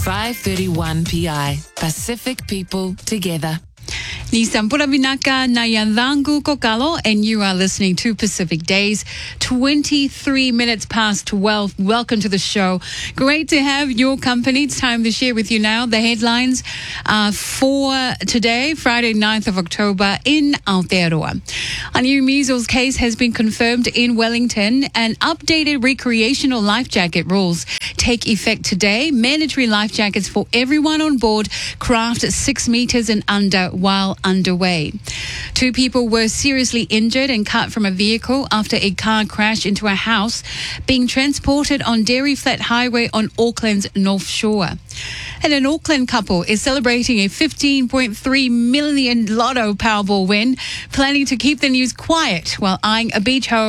531 PI. Pacific people together. Ni Sampura Binaka Nayandangu Kokalo, and you are listening to Pacific Days, 23 minutes past 12. Welcome to the show. Great to have your company. It's time to share with you now the headlines for today, Friday, 9th of October in Aotearoa. A new measles case has been confirmed in Wellington, and updated recreational life jacket rules take effect today. Mandatory life jackets for everyone on board craft 6 meters and under while underway. 2 people were seriously injured and cut from a vehicle after a car crashed into a house being transported on Dairy Flat Highway on Auckland's North Shore. And an Auckland couple is celebrating a $15.3 million Lotto Powerball win, planning to keep the news quiet while eyeing a beach home